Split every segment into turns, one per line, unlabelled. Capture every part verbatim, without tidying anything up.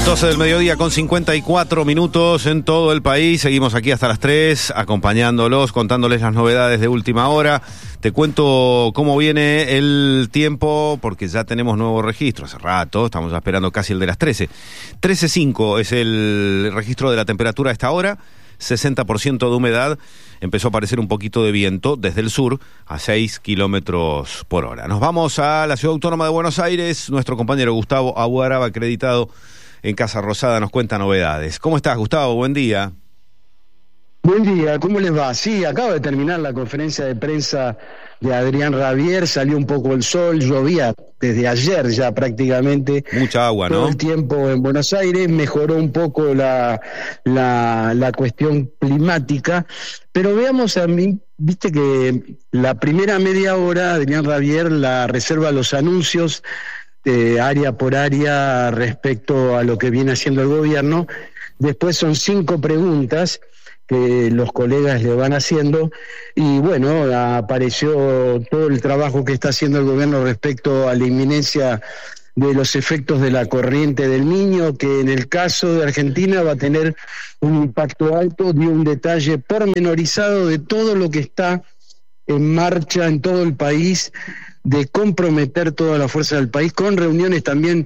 doce del mediodía con cincuenta y cuatro minutos en todo el país. Seguimos aquí hasta las tres, acompañándolos, contándoles las novedades de última hora. Te cuento cómo viene el tiempo, porque ya tenemos nuevo registro hace rato. Estamos esperando casi el de las trece. trece punto cinco es el registro de la temperatura a esta hora. sesenta por ciento de humedad. Empezó a aparecer un poquito de viento desde el sur a seis kilómetros por hora. Nos vamos a la Ciudad Autónoma de Buenos Aires. Nuestro compañero Gustavo Abuaraba, acreditado en Casa Rosada, nos cuenta novedades. ¿Cómo estás, Gustavo? Buen día.
Buen día, ¿cómo les va? Sí, acaba de terminar la conferencia de prensa de Adrián Rabier, salió un poco el sol, llovía desde ayer ya prácticamente.
Mucha agua, ¿no?
Todo el tiempo en Buenos Aires, mejoró un poco la, la, la cuestión climática, pero veamos a mí, viste que la primera media hora Adrián Rabier la reserva a los anuncios, Eh, área por área respecto a lo que viene haciendo el gobierno. Después son cinco preguntas que los colegas le van haciendo y bueno, apareció todo el trabajo que está haciendo el gobierno respecto a la inminencia de los efectos de la corriente del Niño, que en el caso de Argentina va a tener un impacto alto. Dio un detalle pormenorizado de todo lo que está en marcha en todo el país, de comprometer toda la fuerza del país, con reuniones también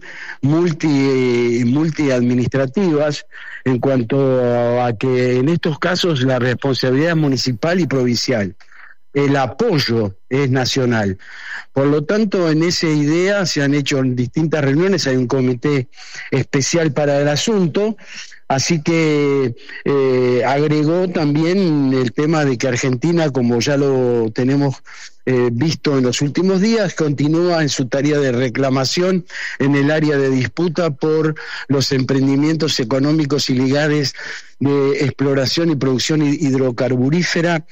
multi, multi administrativas, en cuanto a que en estos casos la responsabilidad es municipal y provincial. El apoyo es nacional. Por lo tanto, en esa idea se han hecho distintas reuniones, hay un comité especial para el asunto, así que eh, agregó también el tema de que Argentina, como ya lo tenemos eh, visto en los últimos días, continúa en su tarea de reclamación en el área de disputa por los emprendimientos económicos y legales de exploración y producción hidrocarburífera,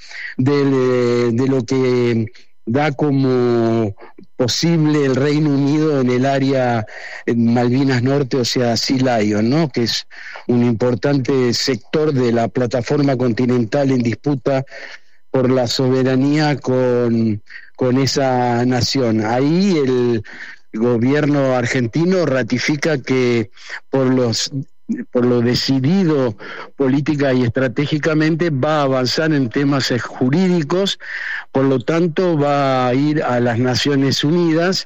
de, de lo que da como posible el Reino Unido en el área en Malvinas Norte, o sea, Sea Lion, ¿no? Que es un importante sector de la plataforma continental en disputa por la soberanía con, con esa nación. Ahí el gobierno argentino ratifica que por los por lo decidido política y estratégicamente va a avanzar en temas jurídicos, por lo tanto va a ir a las Naciones Unidas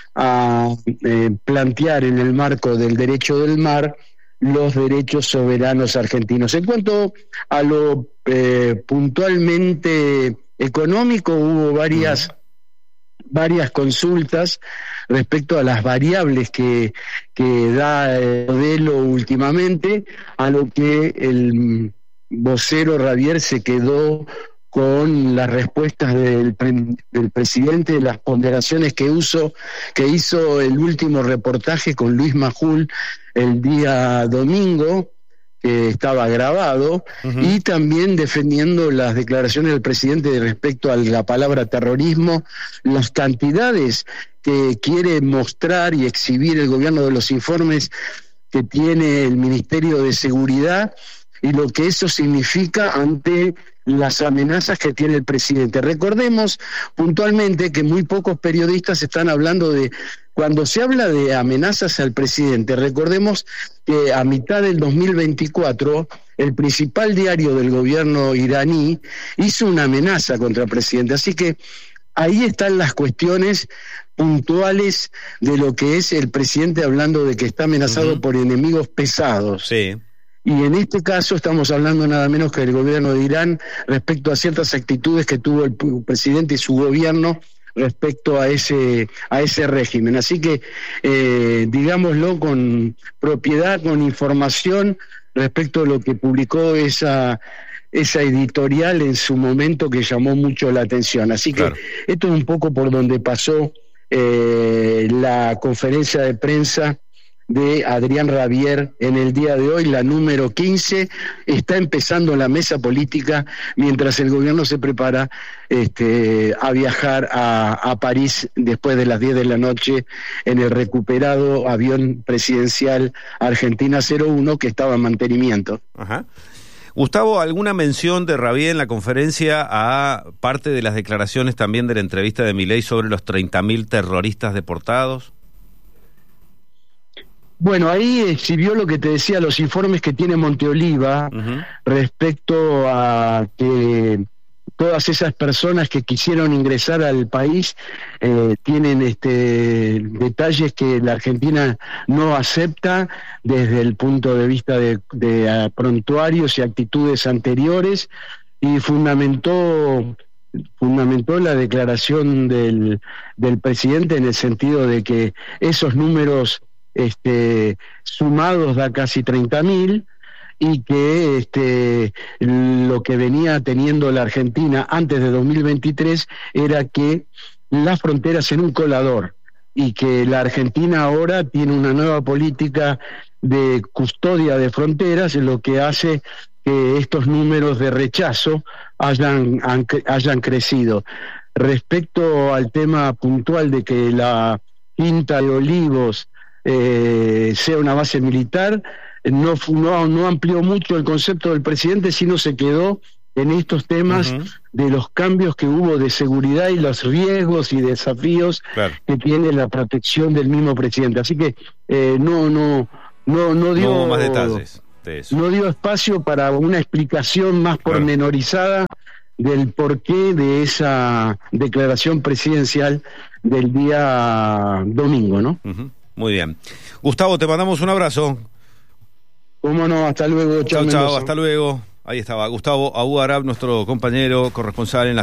a eh, plantear en el marco del derecho del mar los derechos soberanos argentinos. En cuanto a lo eh, puntualmente económico, hubo varias, varias consultas respecto a las variables que, que da el modelo últimamente, a lo que el vocero Rabier se quedó con las respuestas del, pre- del presidente, las ponderaciones que, uso, que hizo el último reportaje con Luis Majul el día domingo, que estaba grabado, uh-huh. Y también defendiendo las declaraciones del presidente respecto a la palabra terrorismo, las cantidades que quiere mostrar y exhibir el gobierno de los informes que tiene el Ministerio de Seguridad y lo que eso significa ante las amenazas que tiene el presidente. Recordemos puntualmente que muy pocos periodistas están hablando de, cuando se habla de amenazas al presidente, recordemos que a mitad del dos mil veinticuatro el principal diario del gobierno iraní hizo una amenaza contra el presidente, así que ahí están las cuestiones puntuales de lo que es el presidente hablando de que está amenazado uh-huh. por enemigos pesados.
Sí.
Y en este caso estamos hablando nada menos que del gobierno de Irán respecto a ciertas actitudes que tuvo el presidente y su gobierno respecto a ese a ese régimen. Así que, eh, digámoslo con propiedad, con información respecto a lo que publicó esa, esa editorial en su momento que llamó mucho la atención. Así que claro. Esto es un poco por donde pasó eh, la conferencia de prensa de Adrián Rabier en el día de hoy, la número quince. Está empezando la mesa política mientras el gobierno se prepara este, a viajar a, a París después de las diez de la noche en el recuperado avión presidencial Argentina cero uno que estaba en mantenimiento.
Ajá. Gustavo, ¿alguna mención de Rabier en la conferencia a parte de las declaraciones también de la entrevista de Milei sobre los treinta mil terroristas deportados?
Bueno, ahí exhibió lo que te decía, los informes que tiene Monteoliva
Uh-huh.
respecto a que todas esas personas que quisieron ingresar al país eh, tienen este detalles que la Argentina no acepta desde el punto de vista de, de uh, prontuarios y actitudes anteriores, y fundamentó fundamentó la declaración del, del presidente en el sentido de que esos números este, sumados da casi treinta mil, y que este, lo que venía teniendo la Argentina antes de dos mil veintitrés era que las fronteras en un colador, y que la Argentina ahora tiene una nueva política de custodia de fronteras, lo que hace que estos números de rechazo hayan, han, hayan crecido. Respecto al tema puntual de que la Quinta de Olivos eh, sea una base militar, no, no, no amplió mucho el concepto del presidente, sino se quedó en estos temas uh-huh. de los cambios que hubo de seguridad y los riesgos y desafíos claro. que tiene la protección del mismo presidente. Así que eh, no, no, no, no dio
no más detalles.
No dio espacio para una explicación más pormenorizada claro. del porqué de esa declaración presidencial del día domingo, ¿no?
Uh-huh. Muy bien. Gustavo, te mandamos un abrazo.
Cómo no, hasta luego.
Chao, chao, hasta luego. Ahí estaba Gustavo Abou Arab, nuestro compañero corresponsal en la